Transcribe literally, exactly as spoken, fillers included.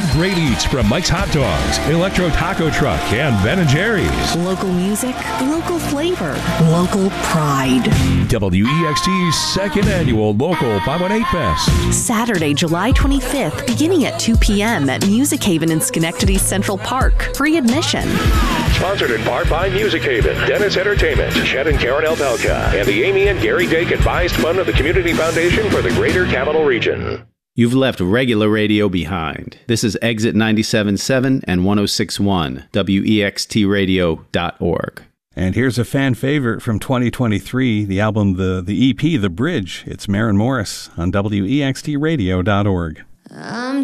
Grab great eats from Mike's Hot Dogs, Electro Taco Truck, and Ben and Jerry's. Local music, local flavor, local pride. W E X T's second annual Local five one eight Fest. Saturday, July twenty-fifth, beginning at two p.m. at Music Haven in Schenectady Central Park. Free admission. Sponsored in part by Music Haven, Dennis Entertainment, Chet and Karen Elpelka, and the Amy and Gary Dake Advised Fund of the Community Foundation for the Greater Capital Region. You've left regular radio behind. This is Exit ninety-seven point seven and one oh six point one, W E X T radio dot org. And here's a fan favorite from twenty twenty-three, the album, the, the E P, The Bridge. It's Maren Morris on W E X T radio dot org. I'm